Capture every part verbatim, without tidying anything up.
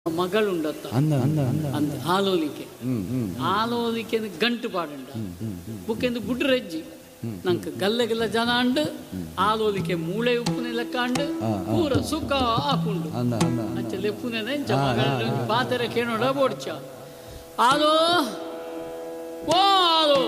ಮಗಳುಂಡತ್ತ ಅಂದ ಆಲೋಲಿಕೆ ಆಲೋಲಿಕೆ ಗಂಟು ಪಾಡುಂಡ ಬುಕ್ಕೆಂದು ಬುಡ್ರೆಜ್ಜಿ ನಂಗೆ ಗಲ್ಲೆಗೆಲ್ಲ ಜನ ಅಂಡು ಆಲೋಲಿಕೆ ಮೂಳೆ ಉಪ್ಪುನೆ ಲೆಕ್ಕ ಅಂಡು ಪೂರ ಸುಖ ಹಾಕೊಂಡು ಅಂಚೆ ಲೆಪ್ಪುನೆ ಪಾತೆರ ಕೇಳೋಡ ಬೋಡ್ಚ ಆಲೋ ಓ ಆಲೋ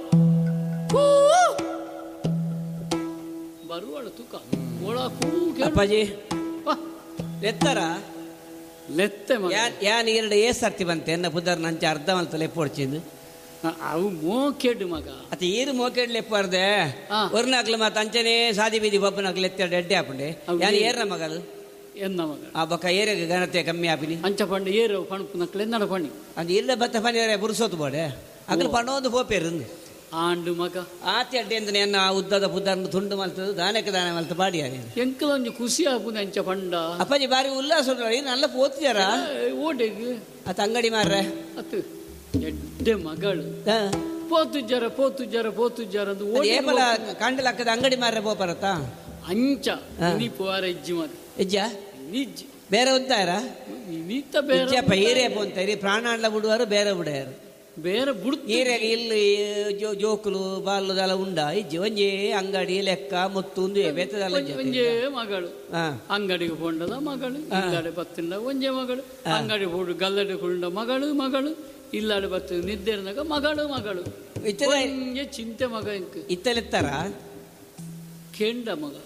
ಬರುವಳು ತುಕ ಓಳ ಕೂ ಅಪ್ಪಾಜಿ ಎತ್ತರ ಲೆತ್ತೆ ಯಾನ್ ಎರಡು ಏ ಸರ್ತಿ ಬಂತೆ ಎನ್ನ ಪುದರ್ ನಂಚ ಅರ್ಧ ಮಲ್ತ ಲೆಪ್ಪ ಹೊಡ್ಚಿಂದು ಅವು ಮೋಕೆಡು ಮಗ ಅತ ಈರು ಮೋಕೆಡ್ ಲೆಪ್ಪಾರ್ದೆ ஒரு நாக்குல ಮತ್ತ ಅಂಚನೆ ಸಾದಿ ಬೀದಿ ಬಬ್ಬ ನಾಕ್ಲೆ ಎತ್ತ ಎಡ್ಡೆ ಆಪುಂಡೆ ಯಾನ್ ಏರ್ನ ಮಗಲ್ ಎನ್ನ ಮಗ ಆ ಬಕ್ಕ ಏರೆಗೆ ಗಣತೆ ಕಮ್ಮಿ ಆಪಿನಿ ಅಂಚ ಪಂಡ ಏರು ಪಣಪು ನಕ್ಲೆ ಎನ್ನಡ ಪಣಿ ಅದು ಇಲ್ಲ ಬತ್ತ ಪನಿಯರೆ ಬುರ್ಸೋತು ಬೋಡೆ ಅಗಲ್ ಪಣ್ಣೊಂದು ಹೋಪೇರು ಆಂಡು ಮಗ ಆತಿ ಅಡ್ಡೆ ಅಂತ ಎನ್ನ ಉದ್ದದ ಪುದರ್ನು ತುಂಡು ಮಲ್ತದು ದಾನಕ್ಕೆ ದಾನ ಮಲ್ತ ಬಾಡಿ ಯಾರು ಎಂಕಲ ಒಂಜಿ ಖುಷಿ ಆಪುನೆ ಅಂಚ ಪಂಡ ಅಪ್ಪಾಜಿ ಬಾರಿ ಉಲ್ಲಾಸ ನಲ್ಲ ಪೋತಿದಾರ ಓಟೆಗ್ ಅತ ಅಂಗಡಿ ಮಾರ್ರೆ ಅತ್ತು ಎಡ್ಡೆ ಮಗಳು ಪೋತುಜ್ಜರ ಪೋತುಜ್ಜರ ಪೋತುಜ್ಜರ ಅಂತ ಏಪಲ ಕಾಂಡಲ ಅಕ್ಕದ ಅಂಗಡಿ ಮಾರ್ರೆ ಪೋಪರತ್ತ ಅಂಚ ನೀ ಪೋರ ಇಜ್ಜಿ ಮಗ ಇಜ್ಜ ನಿಜ್ಜಿ ಬೇರೆ ಉದ್ದಾರ ನೀತ ಬೇರೆ ಹೀರೆ ಪೋಂತಾರೆ ಪ್ರಾಣ ಬಿಡುವಾರು ಬೇರೆ ಬಿಡ್ಯಾರು ಬೇರೆ ಬುಡ್ ಹೀರೆಗೆ ಇಲ್ಲಿ ಜೋಕುಲು ಬಾಲ್ದಲ್ಲ ಉಂಡ ಇಜ್ಜಿ ಒಂಜೇ ಅಂಗಡಿ ಲೆಕ್ಕ ಮುತ್ತೊಂದು ಬೇತದಲ್ಲ ಒಂಜೇ ಮಗಳು ಅಂಗಡಿಗೆ ಪೋಂಡದ ಮಗಳು ಇಲ್ಲಾಡೆ ಬತ್ತಿಂಡ ಒಂಜೇ ಮಗಳು ಅಂಗಡಿ ಪೋಡು ಗಲ್ಲಡೆ ಕುಂಡ ಮಗಳು ಮಗಳು ಇಲ್ಲಾಡೆ ಬತ್ತ ನಿದ್ದೆರ್ನಾಗ ಮಗಳು ಮಗಳು ಒಂಜೆ ಚಿಂತೆ ಮಗ ಇಂಕ್ ಇತ್ತಲೆತ್ತಾರ ಕೆಂಡ ಮಗ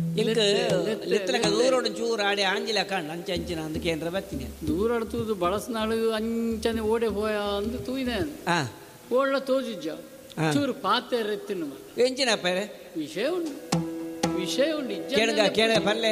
ದೂರೋಡು ಚೂರು ಆಡಿ ಆಂಜಿಲ ಕಂಡು ಅಂಚ ಅಂಚಿನ ಅಂದು ಕೇಂದ್ರ ಬರ್ತೀನಿ ದೂರಾಡು ತೂದು ಬಳಸ್ನಾಳು ಅಂಚನೆ ಓಡೆ ಹೋಯ ಅಂದು ತೂಯಿನೆ ಓಳ್ಳ ತೋಜಿಜ್ಜ ಚೂರು ಪಾತೆ ಎತ್ತಿನ ಎಂಚಿನಪ್ಪ ವಿಷಯ ಉಂಟು ವಿಷಯ ಉಂಟು ಕೇಳ ಕೇಳ ಪಲ್ಲೆ